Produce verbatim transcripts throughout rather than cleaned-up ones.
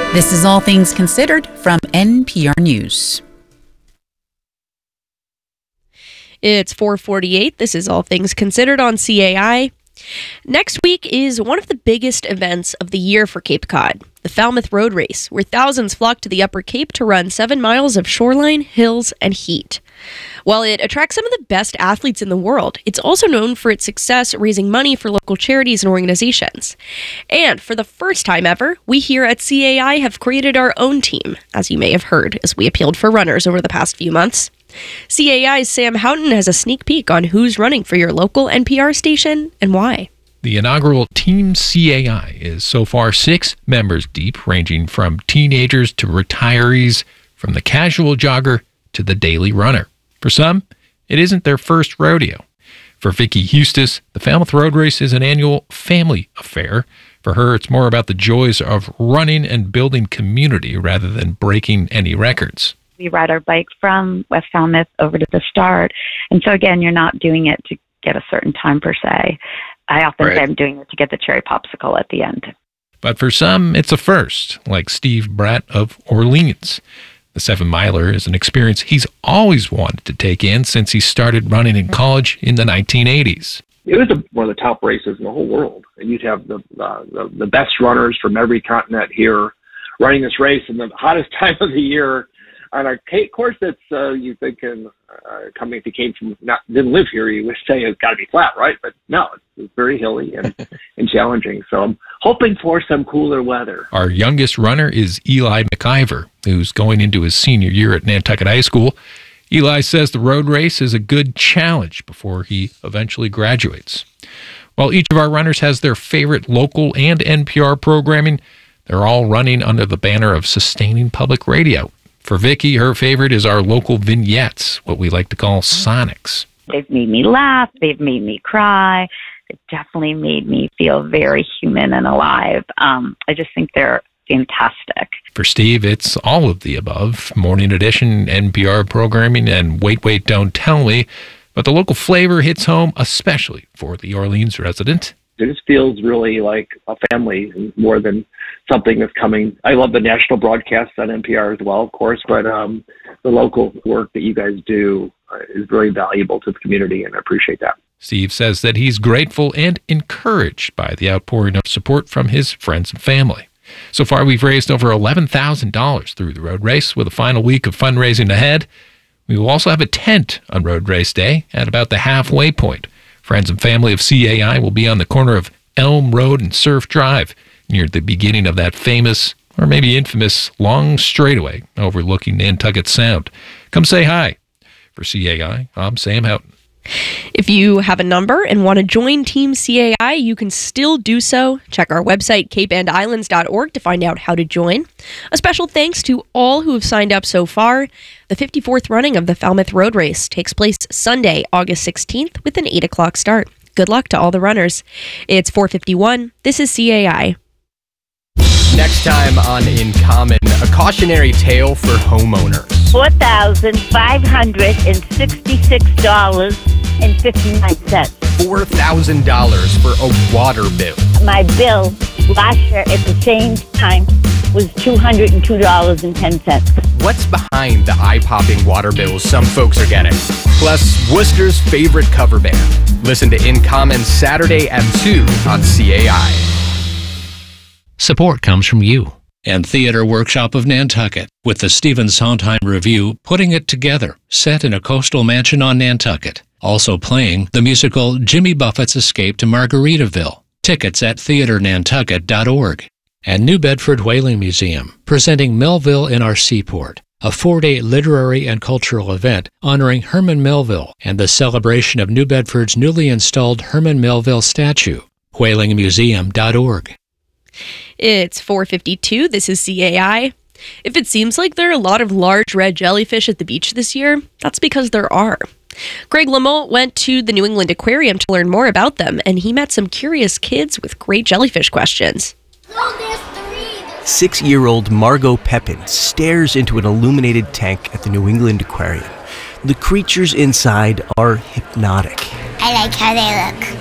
This is All Things Considered from N P R News. It's four forty-eight. This is All Things Considered on C A I. Next week is one of the biggest events of the year for Cape Cod, the Falmouth Road Race, where thousands flock to the Upper Cape to run seven miles of shoreline, hills, and heat. While it attracts some of the best athletes in the world, it's also known for its success raising money for local charities and organizations. And for the first time ever, we here at C A I have created our own team, as you may have heard, as we appealed for runners over the past few months. C A I's Sam Houghton has a sneak peek on who's running for your local N P R station and why. The inaugural Team C A I is so far six members deep, ranging from teenagers to retirees, from the casual jogger to the daily runner. For some, it isn't their first rodeo. For Vicki Hustis, the Falmouth Road Race is an annual family affair. For her, it's more about the joys of running and building community rather than breaking any records. We ride our bike from West Falmouth over to the start. And so, again, you're not doing it to get a certain time per se. I often Right. say I'm doing it to get the cherry popsicle at the end. But for some, it's a first, like Steve Bratt of Orleans. The seven-miler is an experience he's always wanted to take in since he started running in college in the nineteen eighties. It was a, one of the top races in the whole world. And you'd have the, uh, the the best runners from every continent here running this race in the hottest time of the year on a course that's, uh, you think, in, uh, coming if you came from, not didn't live here, you would say it's got to be flat, right? But no, it's, it's very hilly and, and challenging. So I'm hoping for some cooler weather. Our youngest runner is Eli McIver, who's going into his senior year at Nantucket High School. Eli says the road race is a good challenge before he eventually graduates. While each of our runners has their favorite local and N P R programming, they're all running under the banner of sustaining public radio. For Vicki, her favorite is our local vignettes, what we like to call sonics. They've made me laugh. They've made me cry. They've definitely made me feel very human and alive. Um, I just think they're fantastic. For Steve, it's all of the above, morning edition, N P R programming, and Wait, Wait, Don't Tell Me. But the local flavor hits home, especially for the Orleans resident. It just feels really like a family more than something that's coming. I love the national broadcasts on N P R as well, of course, but um, the local work that you guys do uh, is very valuable to the community, and I appreciate that. Steve says that he's grateful and encouraged by the outpouring of support from his friends and family. So far, we've raised over eleven thousand dollars through the road race, with a final week of fundraising ahead. We will also have a tent on Road Race Day at about the halfway point. Friends and family of C A I will be on the corner of Elm Road and Surf Drive, near the beginning of that famous, or maybe infamous, long straightaway overlooking Nantucket Sound. Come say hi. For C A I, I'm Sam Houghton. If you have a number and want to join Team C A I, you can still do so. Check our website, cape and islands dot org, to find out how to join. A special thanks to all who have signed up so far. The fifty-fourth running of the Falmouth Road Race takes place Sunday, August sixteenth, with an eight o'clock start. Good luck to all the runners. It's four fifty-one. This is C A I. Next time on In Common, a cautionary tale for homeowners. four thousand five hundred sixty-six dollars and fifty-nine cents. four thousand dollars for a water bill. My bill last year at the same time was two hundred two dollars and ten cents. What's behind the eye-popping water bills some folks are getting? Plus, Worcester's favorite cover band. Listen to In Common Saturday at two on C A I. Support comes from you and Theater Workshop of Nantucket, with the Stephen Sondheim Review Putting It Together, set in a coastal mansion on Nantucket. Also playing the musical Jimmy Buffett's Escape to Margaritaville. Tickets at theater nantucket dot org. And New Bedford Whaling Museum, presenting Melville in Our Seaport, a four-day literary and cultural event honoring Herman Melville and the celebration of New Bedford's newly installed Herman Melville statue. whaling museum dot org. It's four fifty-two. This is C A I. If it seems like there are a lot of large red jellyfish at the beach this year, that's because there are. Greg Lamont went to the New England Aquarium to learn more about them, and he met some curious kids with great jellyfish questions. Six-year-old Margot Pepin stares into an illuminated tank at the New England Aquarium. The creatures inside are hypnotic. I like how they look.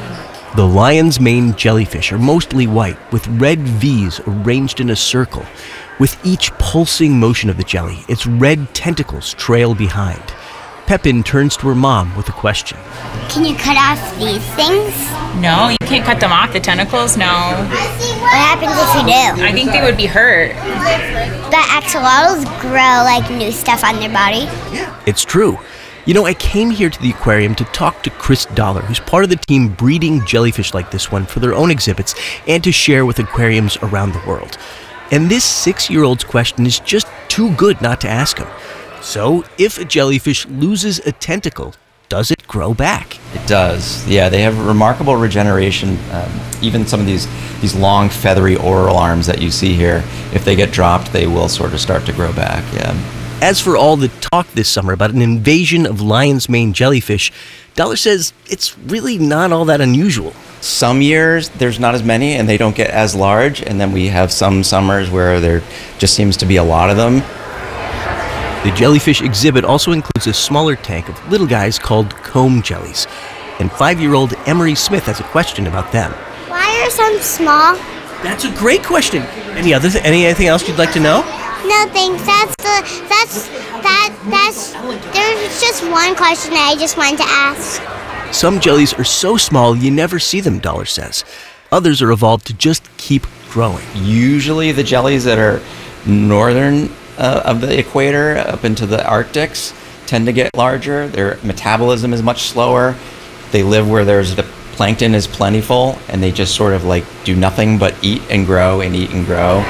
The lion's mane jellyfish are mostly white, with red V's arranged in a circle. With each pulsing motion of the jelly, its red tentacles trail behind. Pepin turns to her mom with a question. Can you cut off these things? No, you can't cut them off, the tentacles, no. What happens if you do? I think they would be hurt. But axolotls grow like new stuff on their body. It's true. You know, I came here to the aquarium to talk to Chris Dollar, who's part of the team breeding jellyfish like this one for their own exhibits and to share with aquariums around the world. And this six-year-old's question is just too good not to ask him. So, if a jellyfish loses a tentacle, does it grow back? It does. Yeah, they have remarkable regeneration. Um, even some of these these long, feathery oral arms that you see here, if they get dropped, they will sort of start to grow back. Yeah. As for all the talk this summer about an invasion of lion's mane jellyfish, Dollar says it's really not all that unusual. Some years there's not as many and they don't get as large, and then we have some summers where there just seems to be a lot of them. The jellyfish exhibit also includes a smaller tank of little guys called comb jellies. And five-year-old Emery Smith has a question about them. Why are some small? That's a great question. Any other th- anything else you'd like to know? No, thanks. That's the that's that that's there's just one question that I just wanted to ask. Some jellies are so small you never see them, Dollar says. Others are evolved to just keep growing. Usually the jellies that are northern uh, of the equator up into the Arctics tend to get larger. Their metabolism is much slower. They live where there's the plankton is plentiful, and they just sort of like do nothing but eat and grow and eat and grow.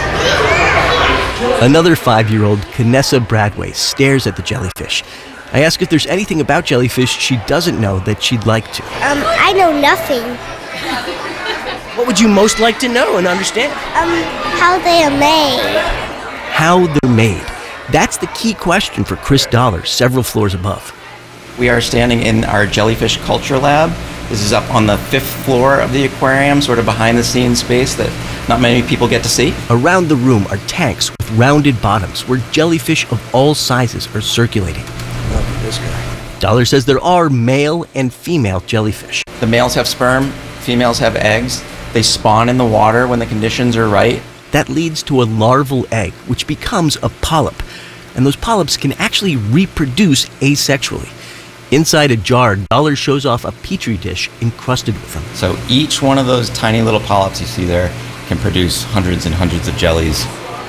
Another five-year-old, Canessa Bradway, stares at the jellyfish. I ask if there's anything about jellyfish she doesn't know that she'd like to. Um, I know nothing. What would you most like to know and understand? Um, how they are made. How they're made. That's the key question for Chris Dollar, several floors above. We are standing in our jellyfish culture lab. This is up on the fifth floor of the aquarium, sort of behind the scenes space that not many people get to see. Around the room are tanks with rounded bottoms where jellyfish of all sizes are circulating. Look at this guy. Dollar says there are male and female jellyfish. The males have sperm, females have eggs. They spawn in the water when the conditions are right. That leads to a larval egg, which becomes a polyp. And those polyps can actually reproduce asexually. Inside a jar, Dollar shows off a petri dish encrusted with them. So each one of those tiny little polyps you see there can produce hundreds and hundreds of jellies.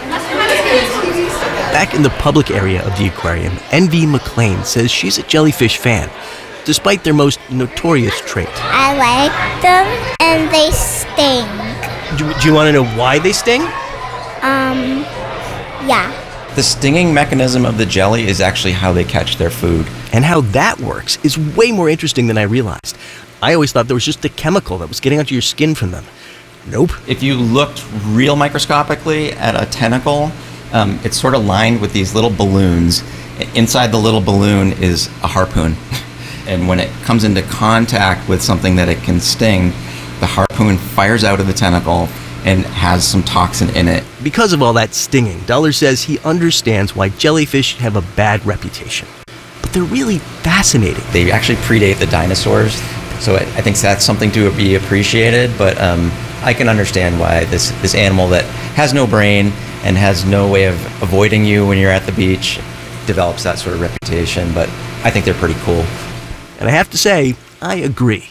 Back in the public area of the aquarium, Envy McLean says she's a jellyfish fan, despite their most notorious trait. I like them and they sting. Do, do you want to know why they sting? Um, yeah. The stinging mechanism of the jelly is actually how they catch their food. And how that works is way more interesting than I realized. I always thought there was just a chemical that was getting onto your skin from them. Nope. If you looked real microscopically at a tentacle, um, it's sort of lined with these little balloons. Inside the little balloon is a harpoon. And when it comes into contact with something that it can sting, the harpoon fires out of the tentacle and has some toxin in it. Because of all that stinging, Dollar says he understands why jellyfish have a bad reputation. But they're really fascinating. They actually predate the dinosaurs, so I think that's something to be appreciated, but um, I can understand why this, this animal that has no brain and has no way of avoiding you when you're at the beach develops that sort of reputation, but I think they're pretty cool. And I have to say, I agree.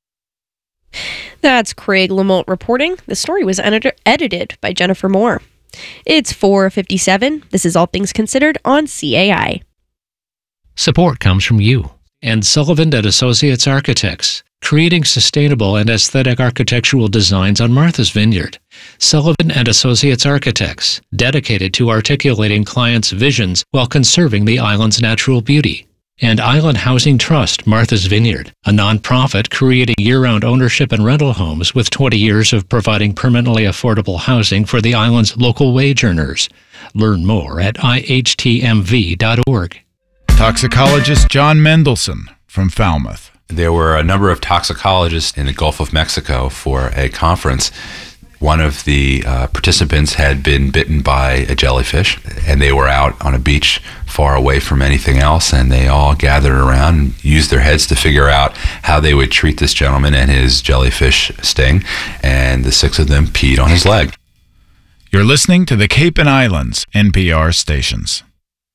That's Craig Lamont reporting. The story was edit- edited by Jennifer Moore. It's four fifty-seven. This is All Things Considered on C A I. Support comes from you and Sullivan and Associates Architects, creating sustainable and aesthetic architectural designs on Martha's Vineyard. Sullivan and Associates Architects, dedicated to articulating clients' visions while conserving the island's natural beauty. And Island Housing Trust, Martha's Vineyard, a nonprofit creating year-round ownership and rental homes with twenty years of providing permanently affordable housing for the island's local wage earners. Learn more at I H T M V dot org. Toxicologist John Mendelson from Falmouth. There were a number of toxicologists in the Gulf of Mexico for a conference. One of the uh, participants had been bitten by a jellyfish, and they were out on a beach far away from anything else, and they all gathered around and used their heads to figure out how they would treat this gentleman and his jellyfish sting, and the six of them peed on his leg. You're listening to the Cape and Islands N P R stations.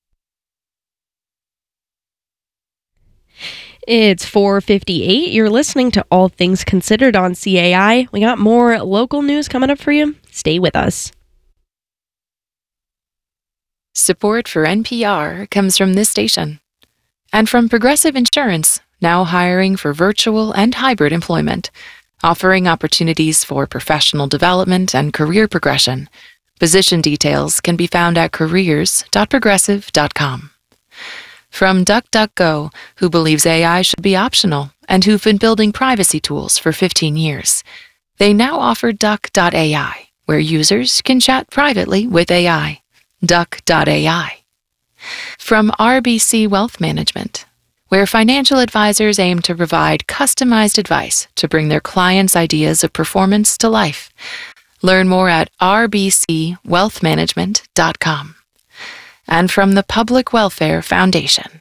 It's four fifty-eight. You're listening to All Things Considered on C A I. We got more local news coming up for you. Stay with us. Support for N P R comes from this station and from Progressive Insurance, now hiring for virtual and hybrid employment, offering opportunities for professional development and career progression. Position details can be found at careers dot progressive dot com. From DuckDuckGo, who believes A I should be optional and who've been building privacy tools for fifteen years. They now offer Duck dot A I, where users can chat privately with A I. Duck dot A I. From R B C Wealth Management, where financial advisors aim to provide customized advice to bring their clients' ideas of performance to life. Learn more at r b c wealth management dot com. And from the Public Welfare Foundation.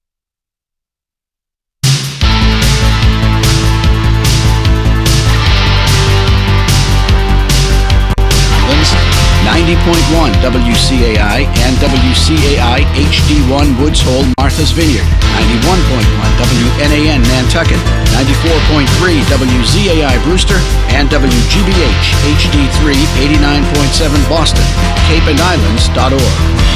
ninety point one W C A I and W C A I H D one Woods Hole, Martha's Vineyard, ninety-one point one W N A N Nantucket, ninety-four point three W Z A I Brewster, and W G B H H D three eighty-nine point seven Boston, cape and islands dot org.